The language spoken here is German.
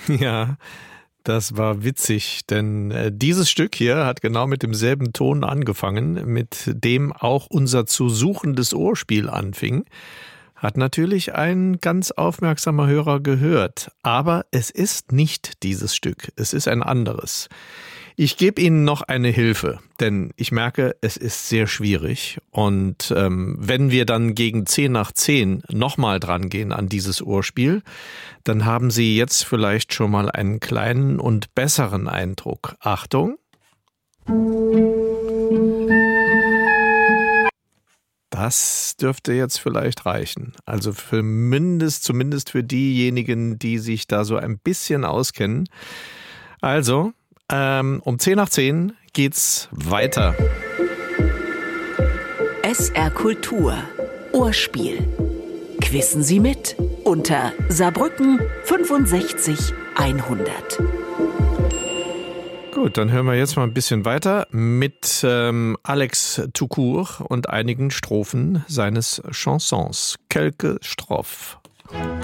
Ja, das war witzig, denn dieses Stück hier hat genau mit demselben Ton angefangen, mit dem auch unser zu suchendes Ohrspiel anfing. Hat natürlich ein ganz aufmerksamer Hörer gehört, aber es ist nicht dieses Stück, es ist ein anderes. Ich gebe Ihnen noch eine Hilfe, denn ich merke, es ist sehr schwierig. Und wenn wir dann gegen 10 nach 10 nochmal dran gehen an dieses Ohrspiel, dann haben Sie jetzt vielleicht schon mal einen kleinen und besseren Eindruck. Achtung! Das dürfte jetzt vielleicht reichen. Also zumindest für diejenigen, die sich da so ein bisschen auskennen. Also, um 10 nach 10 geht's weiter. SR Kultur. Ohrspiel. Quissen Sie mit unter Saarbrücken 65 100. Gut, dann hören wir jetzt mal ein bisschen weiter mit Alex Toucourt und einigen Strophen seines Chansons. Quelques Strophes.